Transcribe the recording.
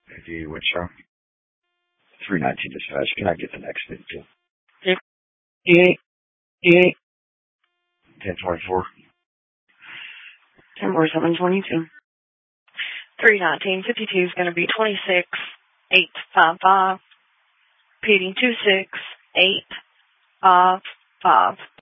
If you would, sir. 319 dispatch. Can I get the next bit, too? 1024. 10-4-7-22. 319-52 is going to be 26-855. Repeating 26-855.